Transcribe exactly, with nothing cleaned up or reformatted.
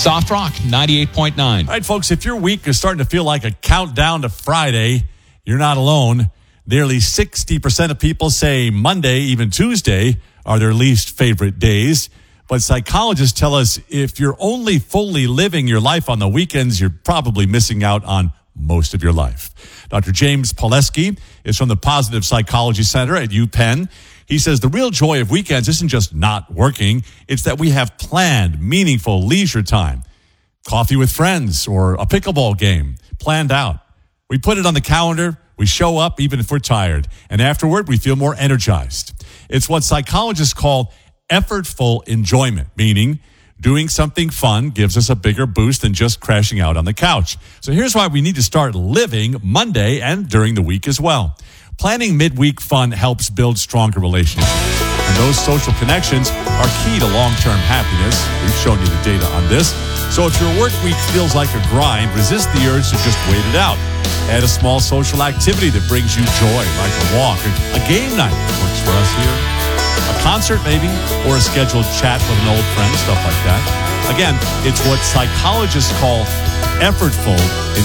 Soft Rock, ninety-eight point nine. All right, folks, if your week is starting to feel like a countdown to Friday, you're not alone. Nearly sixty percent of people say Monday, even Tuesday, are their least favorite days. But psychologists tell us if you're only fully living your life on the weekends, you're probably missing out on most of your life. Doctor James Poleski is from the Positive Psychology Center at UPenn. He says the real joy of weekends isn't just not working. It's that we have planned, meaningful leisure time. Coffee with friends or a pickleball game planned out. We put it on the calendar. We show up even if we're tired. And afterward, we feel more energized. It's what psychologists call effortful enjoyment, meaning doing something fun gives us a bigger boost than just crashing out on the couch. So here's why we need to start living Monday and during the week as well. Planning midweek fun helps build stronger relationships. And those social connections are key to long-term happiness. We've shown you the data on this. So if your work week feels like a grind, resist the urge to just wait it out. Add a small social activity that brings you joy, like a walk, a game night works for us here. A concert maybe, or a scheduled chat with an old friend, stuff like that. Again, it's what psychologists call effortful